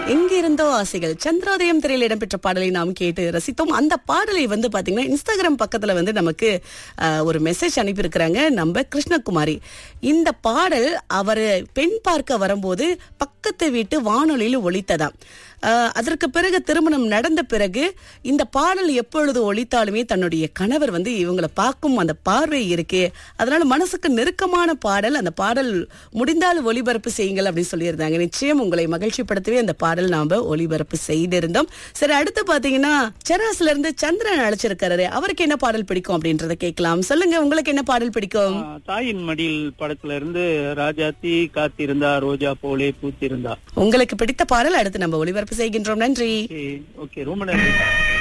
எங்க இருந்தோ ஆசைகள் சந்திரோதயம் திரையில் இடம்பெற்ற பாடலை நாம் கேட்டு ரசித்தோம். அந்த பாடலை பாத்தீங்கன்னா இன்ஸ்டாகிராம் பக்கத்துல நமக்கு ஒரு மெசேஜ் அனுப்பி இருக்கிறாங்க நம்ம கிருஷ்ணகுமாரி. இந்த பாடல் அவரு பெண் பார்க்க வரும்போது பக்கத்து வீட்டு வானொலியில் ஒலித்ததாம். அதற்கு பிறகு திருமணம் நடந்த பிறகு இந்த பாடல் எப்பொழுது ஒலித்தாலுமே தன்னுடைய கணவர் இவங்களை பார்க்கும் அந்த பார்வை இருக்கு, அதனால மனசுக்கு நெருக்கமான பாடல். அந்த பாடல் முடிந்தால் ஒளிபரப்பு செய்யுங்கள் அப்படின்னு சொல்லியிருந்தாங்க. நிச்சயம் உங்களை மகிழ்ச்சிப்படுத்தவே அந்த பாடல் நாம ஒளிபரப்பு செய்திருந்தோம். சரி, அடுத்து பாத்தீங்கன்னா செராஸ்ல இருந்து சந்திரன் அழைச்சிருக்காரு. அவருக்கு என்ன பாடல் பிடிக்கும் அப்படின்றத கேட்கலாம். சொல்லுங்க, உங்களுக்கு என்ன பாடல் பிடிக்கும்? தாயின் மடியில் படத்துல இருந்து ராஜாத்தி காத்திருந்தா ரோஜா போலே பூத்திருந்தா. உங்களுக்கு பிடித்த பாடல் அடுத்து நம்ம ஒளிபரப்பு செய்கின்றோம். நன்றி. ஓகே, ரொம்ப நன்றி.